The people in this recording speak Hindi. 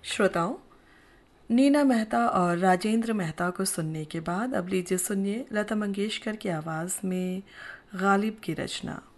श्रोताओं, नीना मेहता और राजेंद्र मेहता को सुनने के बाद अब लीजिए सुनिए लता मंगेशकर की आवाज़ में गालिब की रचना।